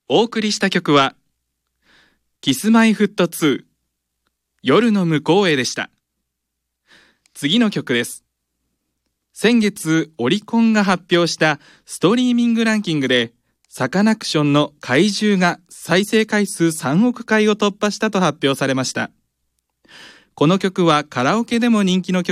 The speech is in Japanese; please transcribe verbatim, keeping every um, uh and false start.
お送りした曲はキスマイフットツー夜の向こうへでした。次の曲です。先月オリコンが発表したストリーミングランキングでサカナクションの怪獣が再生回数さんおくかいを突破したと発表されました。この曲はカラオケでも人気の曲